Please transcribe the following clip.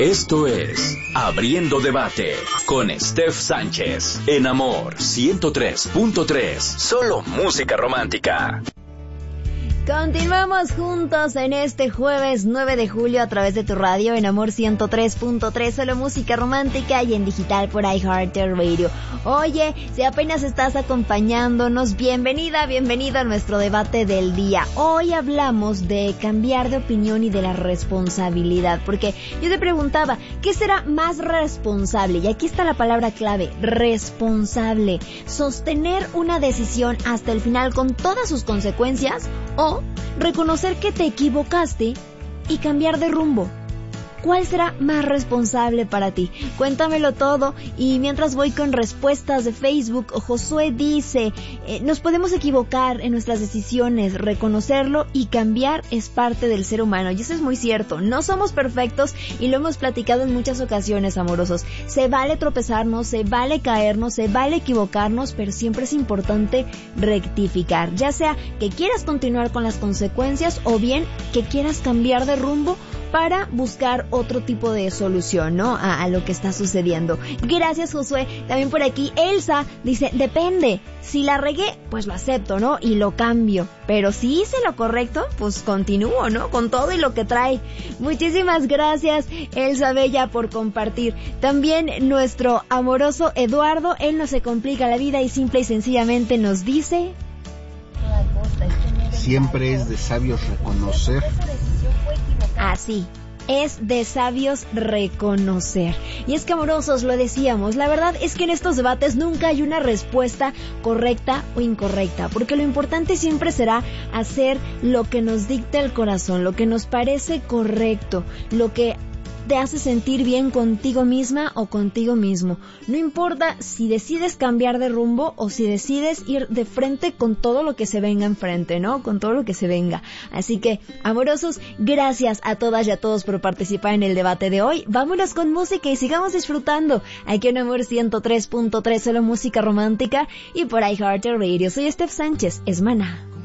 Esto es Abriendo Debate con Steph Sánchez en Amor 103.3. Solo música romántica. Continuamos juntos en este jueves 9 de julio a través de tu radio en Amor 103.3, solo música romántica y en digital por iHeartRadio. Oye, si apenas estás acompañándonos, bienvenido a nuestro debate del día. Hoy hablamos de cambiar de opinión y de la responsabilidad, porque yo te preguntaba, ¿qué será más responsable? Y aquí está la palabra clave, responsable. Sostener una decisión hasta el final con todas sus consecuencias o reconocer que te equivocaste y cambiar de rumbo. ¿Cuál será más responsable para ti? Cuéntamelo todo y mientras voy con respuestas de Facebook, Josué dice, nos podemos equivocar en nuestras decisiones, reconocerlo y cambiar es parte del ser humano. Y eso es muy cierto, no somos perfectos y lo hemos platicado en muchas ocasiones, amorosos. Se vale tropezarnos, se vale caernos, se vale equivocarnos, pero siempre es importante rectificar. Ya sea que quieras continuar con las consecuencias o bien que quieras cambiar de rumbo para buscar otro tipo de solución, ¿no? A lo que está sucediendo. Gracias, Josué. También por aquí, Elsa dice, depende. Si la regué, pues lo acepto, ¿no? Y lo cambio. Pero si hice lo correcto, pues continúo, ¿no? Con todo y lo que trae. Muchísimas gracias, Elsa Bella, por compartir. También nuestro amoroso Eduardo, él no se complica la vida y simple y sencillamente nos dice... Siempre es de sabios reconocer. Así, es de sabios reconocer. Y es que, amorosos, lo decíamos, la verdad es que en estos debates nunca hay una respuesta correcta o incorrecta, porque lo importante siempre será hacer lo que nos dicta el corazón, lo que nos parece correcto, lo que te hace sentir bien contigo misma o contigo mismo. No importa si decides cambiar de rumbo o si decides ir de frente con todo lo que se venga enfrente, ¿no? Con todo lo que se venga. Así que, amorosos, gracias a todas y a todos por participar en el debate de hoy. Vámonos con música y sigamos disfrutando. Aquí en Amor 103.3, solo música romántica y por iHeartRadio. Soy Steph Sánchez, es Maná.